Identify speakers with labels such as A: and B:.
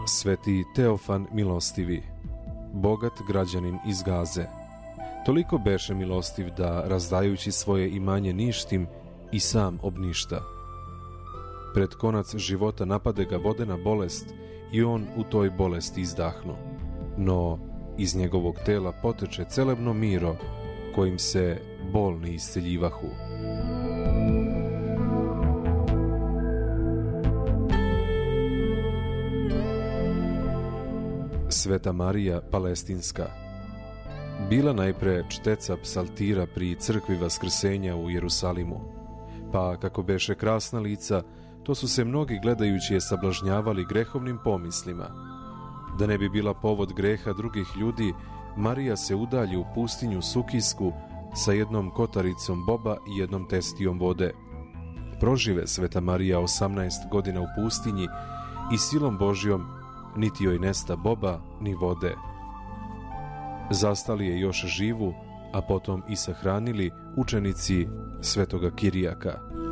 A: Sveti Teofan Milostivi, bogat građanin iz Gaze, toliko beše milostiv da, razdajući svoje imanje ništim, i sam obništa. Pred konac života napade ga vodena bolest i on u toj bolesti izdahnu, no iz njegovog tela poteče celebno miro, kojim se bolni isceljivahu. Sveta Marija Palestinska bila najpre čteca psaltira pri crkvi Vaskrsenja u Jerusalimu, pa kako beše krasna lica, to su se mnogi gledajući je sablažnjavali grehovnim pomislima. Da ne bi bila povod greha drugih ljudi, Marija se udalji u pustinju Sukijsku sa jednom kotaricom boba i jednom testijom vode. Prožive Sveta Marija 18 godina u pustinji i silom Božjom niti joj nesta boba ni vode. Zastali je još živu, a potom i sahranili učenici Svetoga Kirijaka.